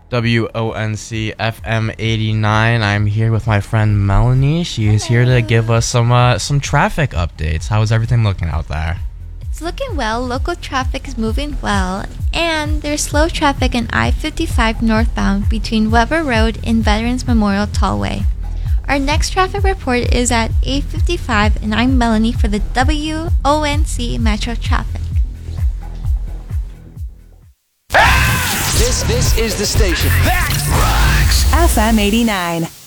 WONC FM 89. I'm here with my friend Melanie. She is here to give us some traffic updates. How is everything looking out there? It's looking well. Local traffic is moving well, and there's slow traffic in I-55 northbound between Weber Road and Veterans Memorial Tollway. Our next traffic report is at 8:55, and I'm Melanie for the WONC Metro Traffic. This is the station that rocks. FM 89.